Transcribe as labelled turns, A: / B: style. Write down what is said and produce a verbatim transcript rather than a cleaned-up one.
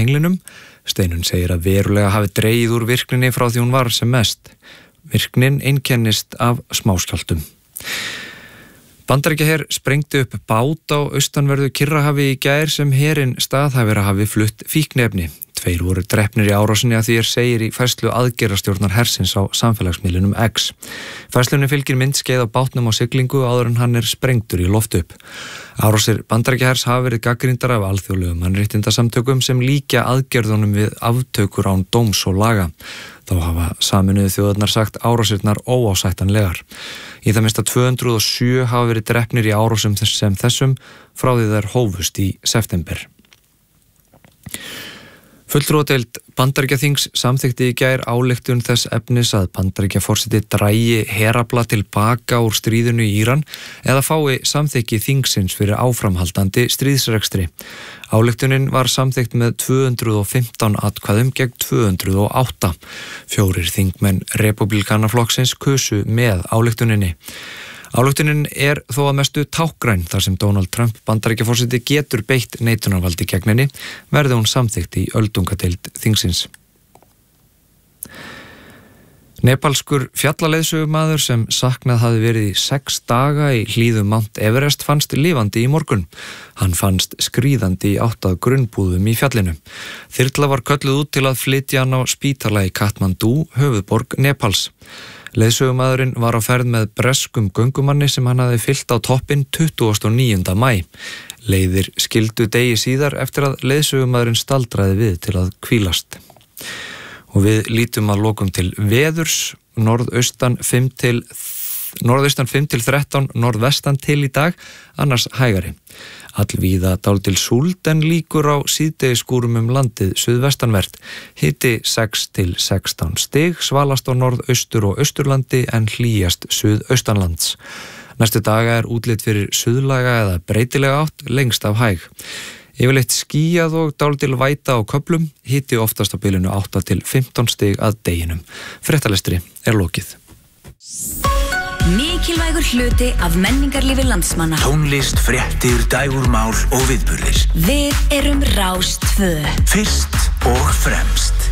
A: henglinum. Steinunn segir að verulega hafi dregið úr virkninni frá því hún var sem mest. Virknin einkennist af smáskjálftum. Bandaríkjaher sprengdi upp bát á austanverðu Kyrrahafi í gær sem herinn staðhæfir að hafi flutt fíkniefni. Tveir voru drepnir í árásinni að því er segir í færslu aðgerðarstjórnar hersins á samfélagsmiðlunum X. Færslunni fylgir myndskeið á bátnum á siglingu áður en hann er sprengtur í loft upp. Árásir Bandaríkjahers hafa verið gagnrýndar af alþjóðlegum mannréttindasamtökum sem líkja aðgerðunum við aftökur án dóms og laga. Þá hafa Sameinuðu þjóðirnar sagt árásirnar óásættanlegar. Í það minnsta tvö hundruð og sjö hafa verið drepnir í árásum sem þessum frá því þær hófust í september. Fulltrúadeild Bandaríkjaþings samþykkti í gær ályktun þess efnis að Bandaríkjaforseti drægi herafla til baka úr stríðinu í Íran eða fái samþykki þingsins fyrir áframhaldandi stríðsrekstri. Ályktunin var samþykkt með tvö hundruð og fimmtán atkvæðum gegn tvö hundruð og átta. Fjórir þingmenn Repúblikanaflokksins kusu með ályktuninni. Ályktunin er þó að mestu tákgræn þar sem Donald Trump Bandaríkjaforseti getur beitt neitunarvaldi gegn henni verði hún samþykkt í öldungadeild þingsins. Nepalskur fjallaleiðsögumaður sem saknað hafði verið í sex daga í hlíðum Mount Everest fannst lifandi í morgun. Hann fannst skríðandi í átt að grunnbúðum í fjallinu. Þyrla var kölluð út til að flytja hann á spítala í Kathmandu, höfuðborg Nepals. Leiðsögumaðurinn var á ferð með breskum göngumanni sem hann hafði fyllt á toppinn tuttugasta og níunda maí. Leiðir skildu degi síðar eftir að leiðsögumaðurinn staldraði við til að hvílast. Og við lítum að lokum til veðurs, norðaustan fimm til norðaustan fimm til þrettán, norðvestan til í dag, annars hægari. Allvíða dálítil súld en líkur á síðdegisskúrum um landið suðvestanvert. Hiti sex til sextán stig, svalast á norðaustur og austurlandi en hlýjast suðaustanlands. Næstu daga er útlit fyrir suðlæga eða breytilega átt, lengst af hæg. Yfirleitt skýjað og dálítil væta á köflum, hiti oftast á bilinu átta til fimmtán stig að deginum. Fréttalestri er lokið.
B: Mikilvægur hluti af menningarlífi landsmanna.
C: Tónlist, fréttir, dægurmál og viðburðir.
B: Við erum Rás tvö.
C: Fyrst og fremst.